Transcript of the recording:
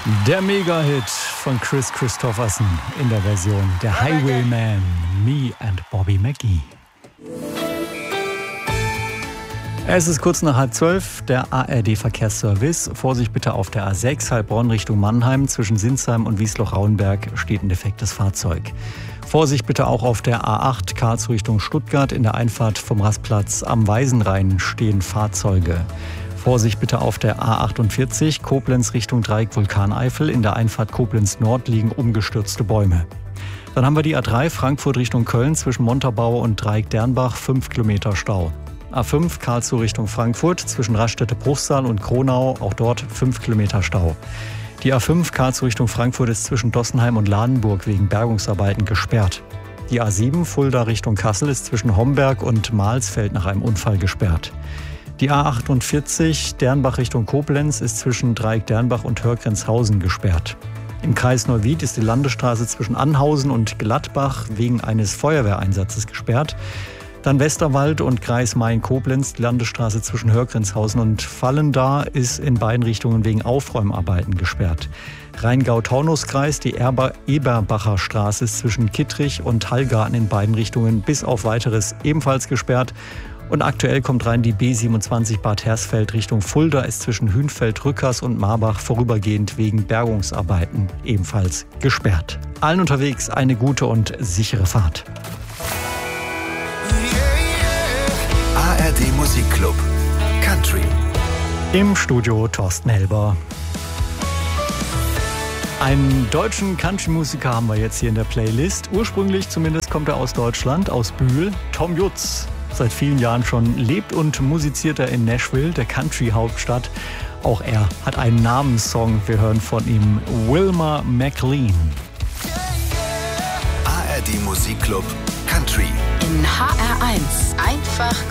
Der Mega-Hit von Kris Kristofferson in der Version der Highwayman, Me and Bobby McGee. Es ist kurz nach 11:30, der ARD-Verkehrsservice. Vorsicht bitte auf der A6 Heilbronn Richtung Mannheim. Zwischen Sinsheim und Wiesloch-Rauenberg steht ein defektes Fahrzeug. Vorsicht bitte auch auf der A8 Karlsruhe Richtung Stuttgart. In der Einfahrt vom Rastplatz am Weisenrhein stehen Fahrzeuge. Vorsicht bitte auf der A48 Koblenz Richtung Dreieck Vulkaneifel. In der Einfahrt Koblenz Nord liegen umgestürzte Bäume. Dann haben wir die A3 Frankfurt Richtung Köln zwischen Montabaur und Dreieck Dernbach 5 Kilometer Stau. A5 Karlsruhe Richtung Frankfurt zwischen Raststätte-Bruchsal und Kronau, auch dort 5 Kilometer Stau. Die A5 Karlsruhe Richtung Frankfurt ist zwischen Dossenheim und Ladenburg wegen Bergungsarbeiten gesperrt. Die A7 Fulda Richtung Kassel ist zwischen Homberg und Mahlsfeld nach einem Unfall gesperrt. Die A48 Dernbach Richtung Koblenz ist zwischen Dreieck Dernbach und Hörgrenzhausen gesperrt. Im Kreis Neuwied ist die Landesstraße zwischen Anhausen und Gladbach wegen eines Feuerwehreinsatzes gesperrt. Dann Westerwald und Kreis Main-Koblenz, die Landesstraße zwischen Hörgrenzhausen und Vallendar ist in beiden Richtungen wegen Aufräumarbeiten gesperrt. Rheingau-Taunus-Kreis, die Eberbacher Straße ist zwischen Kittrich und Hallgarten in beiden Richtungen bis auf Weiteres ebenfalls gesperrt. Und aktuell kommt rein die B27 Bad Hersfeld Richtung Fulda, ist zwischen Hünfeld, Rückers und Marbach vorübergehend wegen Bergungsarbeiten ebenfalls gesperrt. Allen unterwegs eine gute und sichere Fahrt. ARD Musikclub Country. Im Studio Thorsten Helber. Einen deutschen Country-Musiker haben wir jetzt hier in der Playlist. Ursprünglich zumindest kommt er aus Deutschland, aus Bühl. Tom Jutz. Seit vielen Jahren schon lebt und musiziert er in Nashville, der Country-Hauptstadt. Auch er hat einen Namenssong. Wir hören von ihm Wilma McLean. ARD Musikclub Country. In HR1 einfach